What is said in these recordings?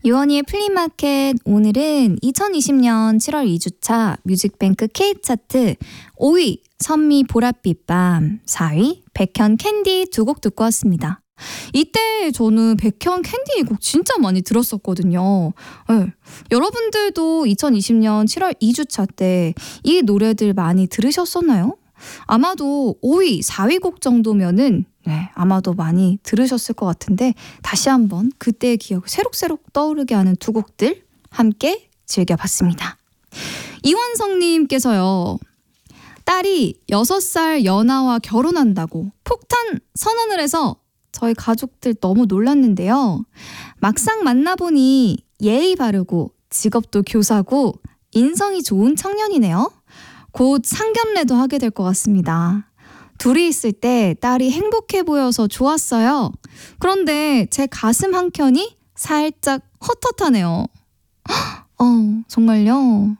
유원이의 플리마켓, 오늘은 2020년 7월 2주차 뮤직뱅크 K차트 5위 선미 보랏빛 밤, 4위 백현 캔디 두 곡 듣고 왔습니다. 이때 저는 백현 캔디 이 곡 진짜 많이 들었었거든요. 네. 여러분들도 2020년 7월 2주차 때 이 노래들 많이 들으셨었나요? 아마도 5위, 4위 곡 정도면은 아마도 많이 들으셨을 것 같은데 다시 한번 그때의 기억을 새록새록 떠오르게 하는 두 곡들 함께 즐겨봤습니다. 이원성님께서요. 딸이 6살 연하와 결혼한다고 폭탄 선언을 해서 저희 가족들 너무 놀랐는데요. 막상 만나보니 예의 바르고 직업도 교사고 인성이 좋은 청년이네요. 곧 상견례도 하게 될 것 같습니다. 둘이 있을 때 딸이 행복해 보여서 좋았어요. 그런데 제 가슴 한켠이 살짝 헛헛하네요. 정말요?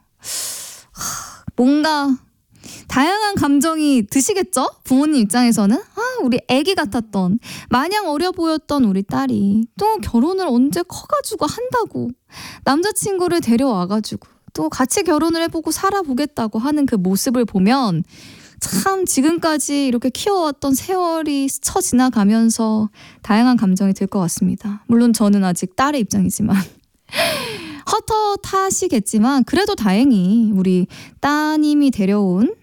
뭔가 다양한 감정이 드시겠죠? 부모님 입장에서는 우리 애기 같았던 마냥 어려 보였던 우리 딸이 또 결혼을 언제 커가지고 한다고 남자친구를 데려와가지고 또 같이 결혼을 해보고 살아보겠다고 하는 그 모습을 보면 참 지금까지 이렇게 키워왔던 세월이 스쳐 지나가면서 다양한 감정이 들 것 같습니다. 물론 저는 아직 딸의 입장이지만 헛헛하시겠지만 그래도 다행히 우리 따님이 데려온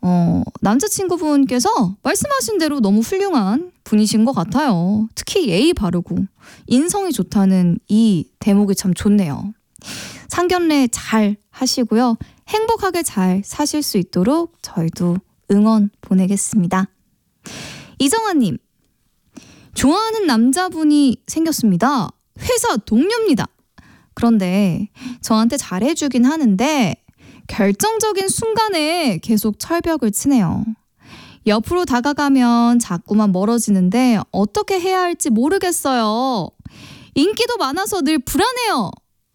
남자친구분께서 말씀하신 대로 너무 훌륭한 분이신 것 같아요. 특히 예의 바르고 인성이 좋다는 이 대목이 참 좋네요. 상견례 잘 하시고요. 행복하게 잘 사실 수 있도록 저희도 응원 보내겠습니다. 이정아님, 좋아하는 남자분이 생겼습니다. 회사 동료입니다. 그런데 저한테 잘해주긴 하는데 결정적인 순간에 계속 철벽을 치네요. 옆으로 다가가면 자꾸만 멀어지는데 어떻게 해야 할지 모르겠어요. 인기도 많아서 늘 불안해요.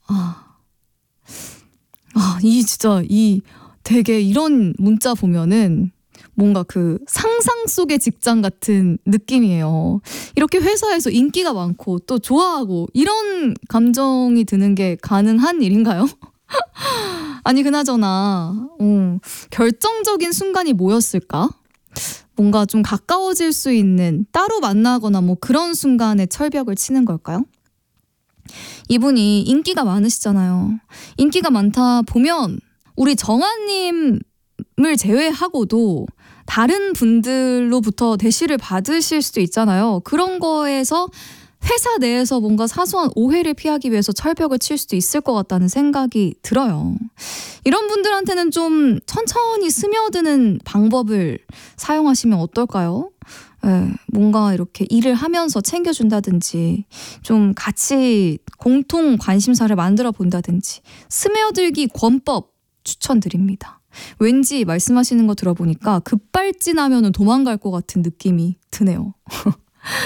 되게 이런 문자 보면은 뭔가 그 상상 속의 직장 같은 느낌이에요. 이렇게 회사에서 인기가 많고 또 좋아하고 이런 감정이 드는 게 가능한 일인가요? 아니 그나저나 결정적인 순간이 뭐였을까? 뭔가 좀 가까워질 수 있는 따로 만나거나 뭐 그런 순간에 철벽을 치는 걸까요? 이분이 인기가 많으시잖아요. 인기가 많다 보면 우리 정아님을 제외하고도 다른 분들로부터 대시를 받으실 수도 있잖아요. 그런 거에서 회사 내에서 뭔가 사소한 오해를 피하기 위해서 철벽을 칠 수도 있을 것 같다는 생각이 들어요. 이런 분들한테는 좀 천천히 스며드는 방법을 사용하시면 어떨까요? 뭔가 이렇게 일을 하면서 챙겨준다든지 좀 같이 공통 관심사를 만들어 본다든지 스며들기 권법 추천드립니다. 왠지 말씀하시는 거 들어보니까 급발진하면 도망갈 것 같은 느낌이 드네요.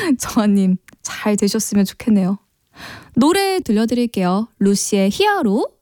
정아님 잘 되셨으면 좋겠네요. 노래 들려드릴게요. 루시의 히어로.